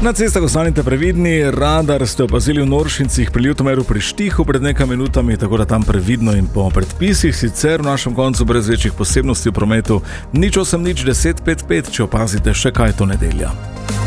Na cestah ostanite previdni, radar ste opazili v Noršincih pri Ljutomeru pri Štihu pred nekaj minutami, tako da tam previdno in po predpisih, sicer v našem koncu brez večjih posebnosti v prometu 08 10 55, če opazite še kaj to nedeljo.